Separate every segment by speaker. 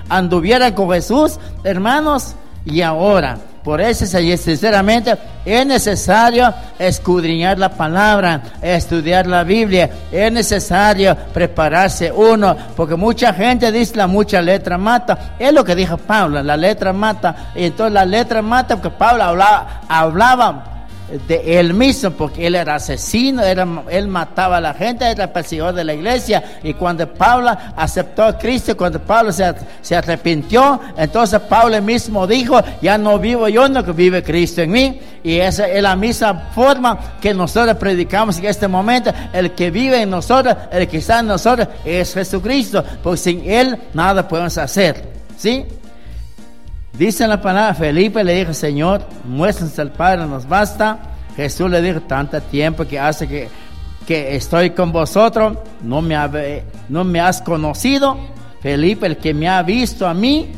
Speaker 1: anduvieran con Jesús, hermanos, y ahora. Por eso, sinceramente, es necesario escudriñar la palabra, estudiar la Biblia. Es necesario prepararse uno, porque mucha gente dice la mucha letra mata. Es lo que dijo Pablo, la letra mata. Y entonces la letra mata porque Pablo hablaba de él mismo, porque él era asesino, él mataba a la gente, era perseguidor de la iglesia. Y cuando Pablo aceptó a Cristo, cuando Pablo se arrepintió, entonces Pablo mismo dijo: ya no vivo yo, no, que vive Cristo en mí. Y esa es la misma forma que nosotros predicamos en este momento. El que vive en nosotros, el que está en nosotros, es Jesucristo, porque sin él nada podemos hacer, ¿sí? Dice la palabra, Felipe le dijo: Señor, muéstranos al Padre, nos basta. Jesús le dijo: tanto tiempo que hace que estoy con vosotros, no me has conocido. Felipe, el que me ha visto a mí,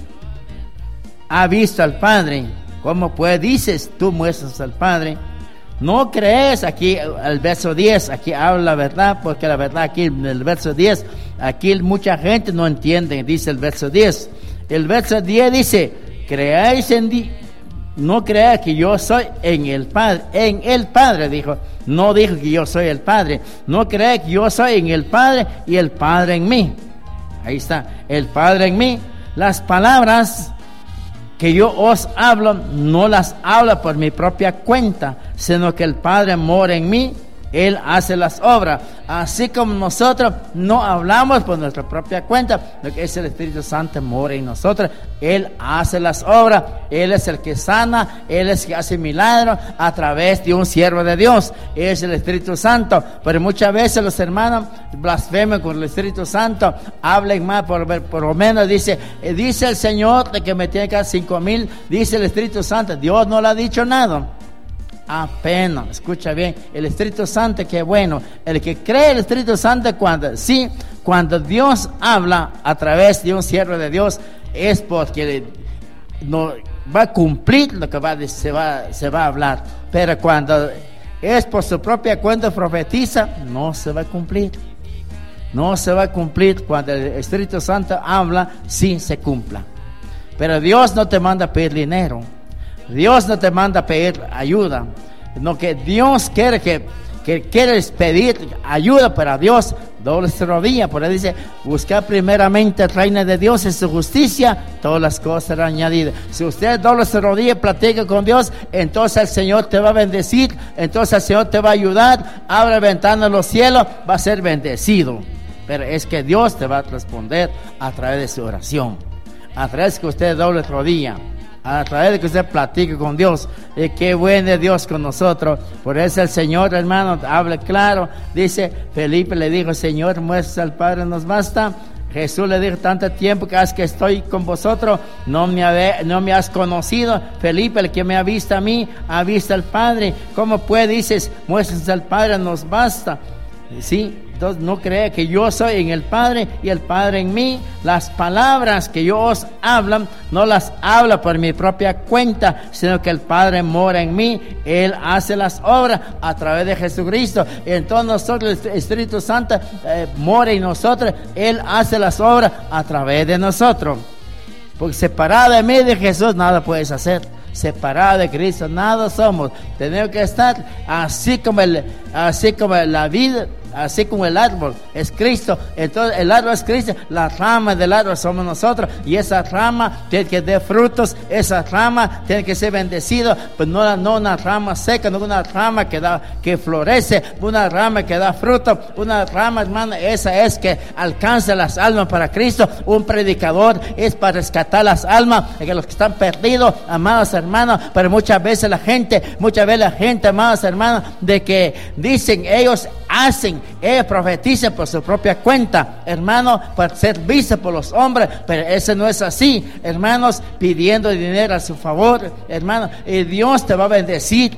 Speaker 1: ha visto al Padre. ¿Cómo pues dices, tú muestras al Padre? No crees. Aquí el verso 10, aquí habla la verdad, porque la verdad aquí en el verso 10, aquí mucha gente no entiende, dice el verso 10. El verso 10 dice: creáis en Dios, no creáis que yo soy en el Padre, dijo. No dijo que yo soy el Padre. No creáis que yo soy en el Padre y el Padre en mí. Ahí está, el Padre en mí. Las palabras que yo os hablo, no las hablo por mi propia cuenta, sino que el Padre mora en mí. Él hace las obras, así como nosotros no hablamos por nuestra propia cuenta, lo que es el Espíritu Santo mora en nosotros. Él hace las obras, Él es el que sana, Él es el que hace milagros a través de un siervo de Dios, es el Espíritu Santo. Pero muchas veces los hermanos blasfeman con el Espíritu Santo, hablen más, por lo menos dice el Señor de que me tiene que dar 5,000, dice el Espíritu Santo. Dios no le ha dicho nada. Apenas, escucha bien, el Espíritu Santo, que bueno, el que cree el Espíritu Santo, cuando Dios habla a través de un siervo de Dios, es porque no va a cumplir lo que se va a hablar. Pero cuando es por su propia cuenta profetiza, no se va a cumplir. No se va a cumplir. Cuando el Espíritu Santo habla, sí se cumpla. Pero Dios no te manda a pedir dinero. Dios no te manda a pedir ayuda. No, que Dios quiere que quieres pedir ayuda para Dios, doble rodilla. Por ahí dice: buscar primeramente el reino de Dios y su justicia, todas las cosas serán añadidas. Si usted doble rodilla y platica con Dios, entonces el Señor te va a bendecir, entonces el Señor te va a ayudar. Abre ventanas en los cielos, va a ser bendecido. Pero es que Dios te va a responder a través de su oración, a través de que usted doble rodilla, a través de que usted platique con Dios. Y qué bueno es Dios con nosotros. Por eso el Señor, hermano, habla claro. Dice, Felipe le dijo: Señor, muestra al Padre, nos basta. Jesús le dijo: tanto tiempo que hace que estoy con vosotros, no me has conocido. Felipe, el que me ha visto a mí, ha visto al Padre. ¿Cómo pues dices, muestra al Padre, nos basta? Sí. Entonces no crea que yo soy en el Padre y el Padre en mí. Las palabras que yo os hablo, no las hablo por mi propia cuenta, sino que el Padre mora en mí. Él hace las obras a través de Jesucristo. Entonces nosotros, el Espíritu Santo mora en nosotros. Él hace las obras a través de nosotros. Porque separado de mí, de Jesús, nada puedes hacer. Separado de Cristo, nada somos. Tenemos que estar así como la vida, así como el árbol es Cristo. Entonces el árbol es Cristo, la rama del árbol somos nosotros, y esa rama tiene que dar frutos, esa rama tiene que ser bendecida, pues no una rama seca, no una rama que florece, una rama que da fruto, una rama, hermano, esa es que alcanza las almas para Cristo. Un predicador es para rescatar las almas, que los que están perdidos, amados hermanos. Pero muchas veces la gente, amados hermanos, de que dicen ellos profetizan por su propia cuenta, hermano, para ser vistos por los hombres. Pero eso no es así, hermanos, pidiendo dinero a su favor, hermano. Y Dios te va a bendecir,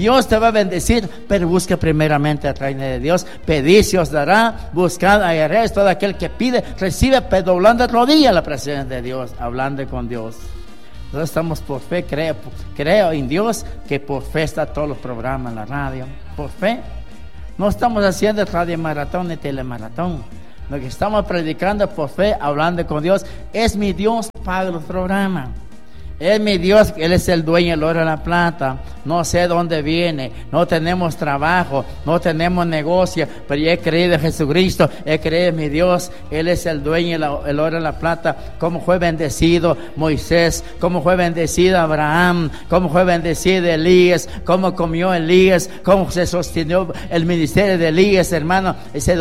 Speaker 1: pero busca primeramente el reino de Dios. Pedid se os dará, buscad hallaréis. Todo aquel que pide, recibe, pero doblando rodilla a la presencia de Dios, hablando con Dios. Nosotros estamos por fe, creo en Dios, que por fe está todos los programas en la radio, por fe. No estamos haciendo radio maratón ni telemaratón. lo que estamos predicando por fe, hablando con Dios, es mi Dios paga los programas. Es mi Dios, Él es el dueño del oro y la plata. No sé dónde viene, no tenemos trabajo, no tenemos negocio, pero yo he creído en Jesucristo, he creído en mi Dios. Él es el dueño del oro y la plata. Cómo fue bendecido Moisés, cómo fue bendecido Abraham, cómo fue bendecido Elías, cómo comió Elías, cómo se sostenió el ministerio de Elías, hermano.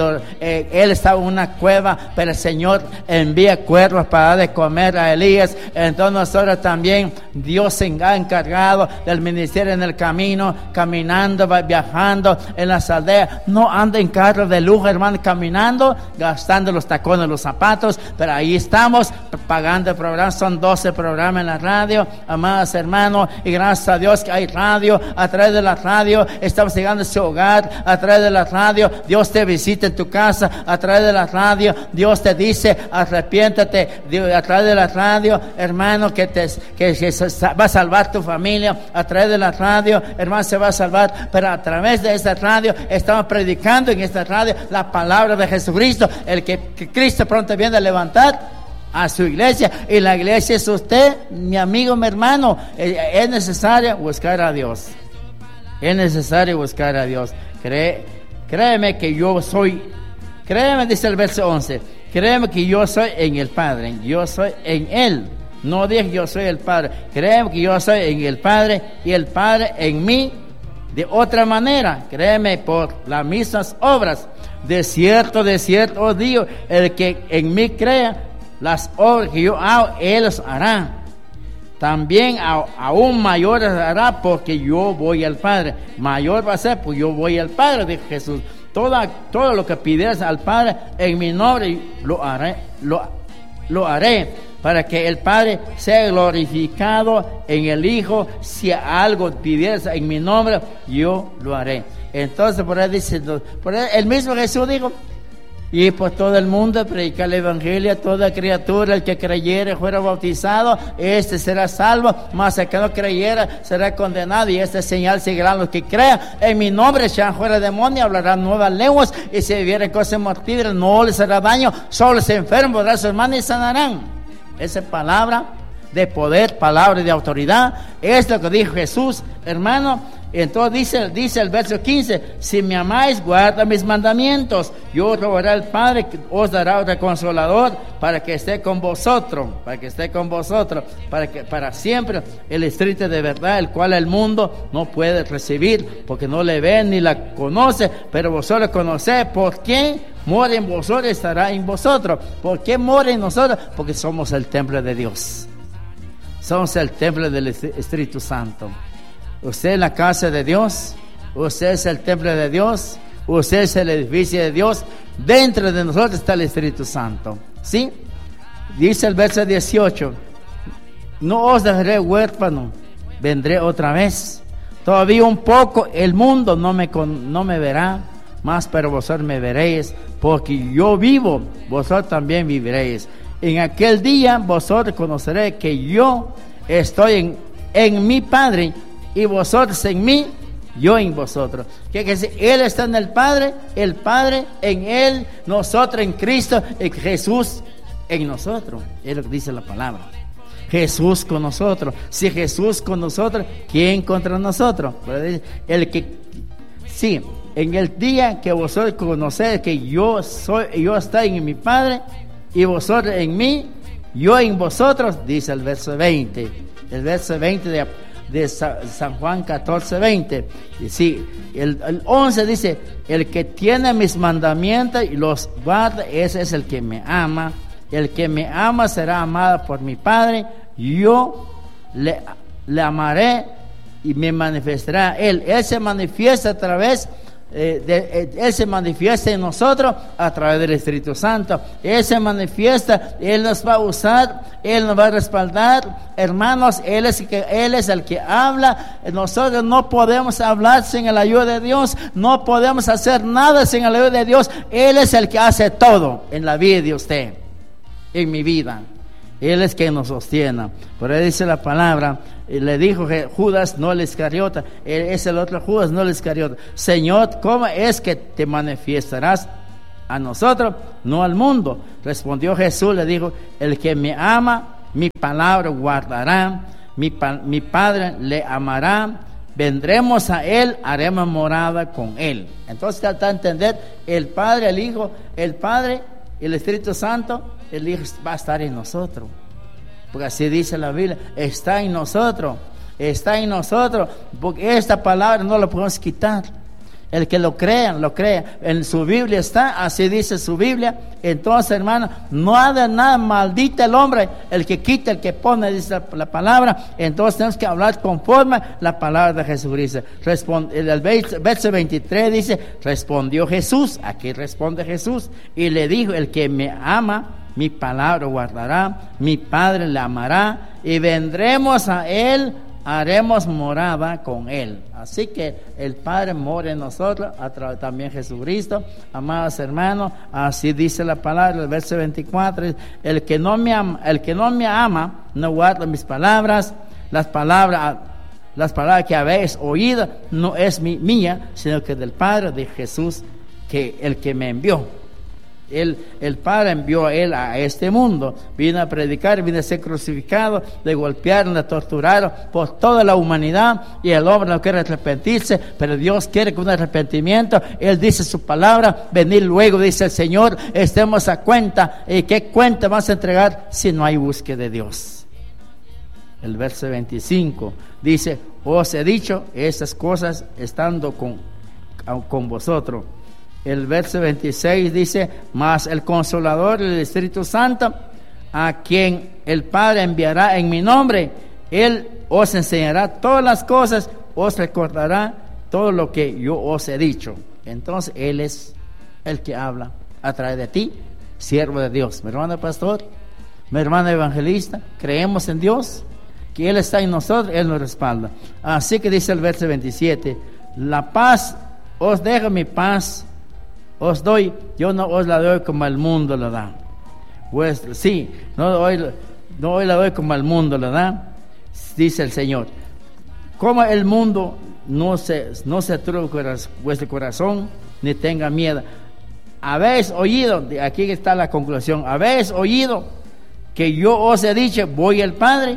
Speaker 1: Él estaba en una cueva, pero el Señor envía cuervos para dar de comer a Elías. Entonces nosotros también, Dios se ha encargado del ministerio en el camino, caminando, viajando en las aldeas. No anda en carro de lujo, hermano, caminando, gastando los tacones, los zapatos, pero ahí estamos pagando el programa. Son 12 programas en la radio, amados hermanos, y gracias a Dios que hay radio. A través de la radio estamos llegando a su hogar. A través de la radio Dios te visita en tu casa. A través de la radio Dios te dice arrepiéntate. A través de la radio, hermano, que se va a salvar tu familia. A través de la radio, hermano, se va a salvar. Pero a través de esta radio estamos predicando en esta radio la palabra de Jesucristo, el que Cristo pronto viene a levantar a su iglesia, y la iglesia es usted, mi amigo, mi hermano. Es necesario buscar a Dios. Es necesario buscar a Dios. Créeme que yo soy, créeme, dice el verso 11, créeme que yo soy en el Padre, yo soy en Él. No dije yo soy el Padre. Créeme que yo soy en el Padre y el Padre en mí. De otra manera, créeme, por las mismas obras. De cierto os digo, el que en mí crea, las obras que yo hago, Él las hará. También aún mayores hará, porque yo voy al Padre. Mayor va a ser, pues yo voy al Padre, dijo Jesús. Todo lo que pidieras al Padre en mi nombre, lo haré. Para que el Padre sea glorificado en el Hijo. Si algo pidieras en mi nombre, yo lo haré. Entonces, por ahí dice, el mismo Jesús dijo, y por todo el mundo predicar el evangelio a toda criatura. El que creyere fuera bautizado, este será salvo, mas el que no creyera será condenado. Y esta señal seguirán los que crean en mi nombre: echarán fuera demonios, hablarán nuevas lenguas, y si bebieren cosas mortíferas no les hará daño. Solo los enfermos podrán sus manos y sanarán. Esa palabra de poder, palabra de autoridad, es lo que dijo Jesús, hermano. Entonces dice el verso 15: si me amáis, guarda mis mandamientos. Yo rogaré al Padre, que os dará otro consolador, para que esté con vosotros, para siempre, el Espíritu de verdad, el cual el mundo no puede recibir, porque no le ve ni la conoce, pero vosotros conocéis. ¿Por qué? Mora en vosotros, estará en vosotros. ¿Por qué mora en nosotros? Porque somos el templo de Dios. Somos el templo del Espíritu Santo. Usted es la casa de Dios, usted es el templo de Dios, usted es el edificio de Dios. Dentro de nosotros está el Espíritu Santo. ¿Sí? Dice el verso 18: no os dejaré huérfano, vendré otra vez. Todavía un poco, el mundo no me verá, mas pero vosotros me veréis, porque yo vivo, vosotros también viviréis. En aquel día vosotros conoceréis que yo estoy en mi Padre, y vosotros en mí, yo en vosotros. Que Él está en el Padre en Él, nosotros en Cristo, y Jesús en nosotros. Es lo que dice la palabra. Jesús con nosotros. Si Jesús con nosotros, ¿quién contra nosotros? Sí, en el día que vosotros conocéis que yo estoy en mi Padre y vosotros en mí, yo en vosotros, dice el verso 20. El verso 20 de San Juan 14:20. Sí, el 11 dice: el que tiene mis mandamientos y los guarda, ese es el que me ama. El que me ama será amado por mi Padre. Yo le amaré y me manifestará Él. Él se manifiesta a través Él se manifiesta en nosotros a través del Espíritu Santo. Él se manifiesta, Él nos va a usar, Él nos va a respaldar. Hermanos, Él es el que habla. Nosotros no podemos hablar sin la ayuda de Dios. No podemos hacer nada sin la ayuda de Dios. Él es el que hace todo en la vida de usted, en mi vida. Él es quien nos sostiene. Por ahí dice la palabra, le dijo Judas, no el Iscariota, es el otro Judas, no el Iscariota: Señor, ¿cómo es que te manifestarás a nosotros, no al mundo. Respondió Jesús, le dijo, el que me ama, mi palabra guardará, mi Padre le amará, vendremos a Él, haremos morada con Él. Entonces trata de entender, el Padre, el Hijo, el Padre, el Espíritu Santo, el Hijo va a estar en nosotros. Porque así dice la Biblia, está en nosotros, porque esta palabra no la podemos quitar. El que lo crea, en su Biblia está, así dice su Biblia. Entonces, hermano, no ha de nada, maldita el hombre, el que quita, el que pone, dice la palabra. Entonces tenemos que hablar conforme la palabra de Jesucristo. El verso 23 dice, respondió Jesús, aquí responde Jesús, y le dijo, el que me ama, mi palabra guardará, mi Padre le amará, y vendremos a Él, haremos morada con Él. Así que el Padre mora en nosotros, a través también Jesucristo. Amados hermanos, así dice la palabra, el verso 24, el que no me ama, no guarda mis palabras, las palabras que habéis oído, no es mía, sino que del Padre de Jesús, que el que me envió. El Padre envió a Él a este mundo, vino a predicar, vino a ser crucificado, le golpearon, le torturaron por toda la humanidad, y el hombre no quiere arrepentirse, pero Dios quiere que un arrepentimiento. Él dice su palabra, venir luego, dice el Señor, estemos a cuenta. ¿Y qué cuenta vas a entregar si no hay búsqueda de Dios? El verso 25 dice, os he dicho estas cosas estando con vosotros. El verso 26 dice, mas el Consolador, el Espíritu Santo, a quien el Padre enviará en mi nombre, Él os enseñará todas las cosas, os recordará todo lo que yo os he dicho. Entonces Él es el que habla a través de ti, siervo de Dios. Mi hermano pastor, mi hermano evangelista, creemos en Dios, que Él está en nosotros, Él nos respalda. Así que dice el verso 27, la paz, os dejo mi paz, os doy, yo no os la doy como el mundo la da. Pues sí, no hoy la doy como el mundo la da, dice el Señor. Como el mundo no se turbe vuestro corazón, ni tenga miedo. Habéis oído, aquí está la conclusión, habéis oído que yo os he dicho, voy al Padre,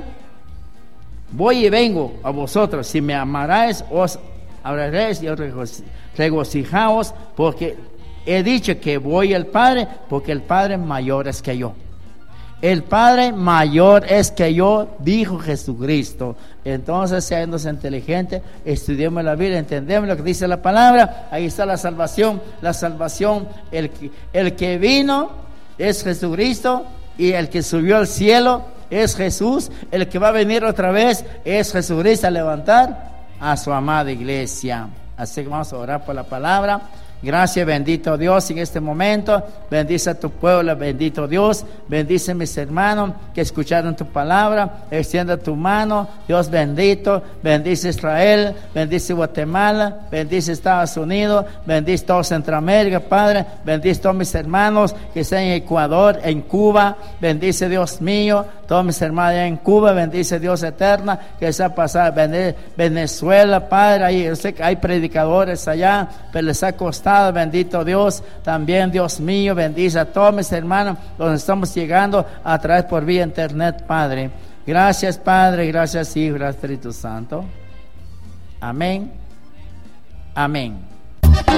Speaker 1: voy y vengo a vosotros. Si me amaráis, os hablaréis y os regocijaos, porque he dicho que voy al Padre, porque el Padre mayor es que yo. El Padre mayor es que yo, dijo Jesucristo. Entonces, seamos inteligentes, estudiemos la Biblia, entendemos lo que dice la palabra. Ahí está la salvación. La salvación, el que vino es Jesucristo, y el que subió al cielo es Jesús. El que va a venir otra vez es Jesucristo a levantar a su amada iglesia. Así que vamos a orar por la palabra. Gracias, bendito Dios, en este momento. Bendice a tu pueblo, bendito Dios. Bendice a mis hermanos que escucharon tu palabra. Extienda tu mano, Dios bendito. Bendice Israel, bendice Guatemala, bendice Estados Unidos, bendice todo Centroamérica, Padre. Bendice todos mis hermanos que están en Ecuador, en Cuba. Bendice, Dios mío, todos mis hermanos allá en Cuba. Bendice, Dios eterna, que se ha pasado. Venezuela, Padre, ahí, yo sé que hay predicadores allá, pero les ha costado. Bendito Dios, también Dios mío, bendice a todos mis hermanos, donde estamos llegando a través por vía internet, Padre. Gracias, Padre, gracias, Hijo, gracias, Espíritu Santo. Amén. Amén.